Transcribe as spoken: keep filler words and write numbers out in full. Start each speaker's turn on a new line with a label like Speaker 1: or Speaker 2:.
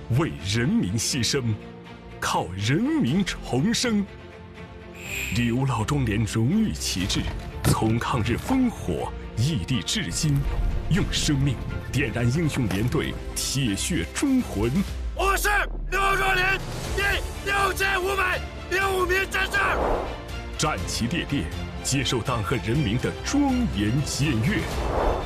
Speaker 1: 为人民牺牲，靠人民重生。刘老中联荣誉旗帜，从抗日烽火屹立至今，用生命点燃英雄联队铁血忠魂。
Speaker 2: 我是刘壮联第六千五百零五名战士，
Speaker 1: 战旗猎猎，接受党和人民的庄严检阅。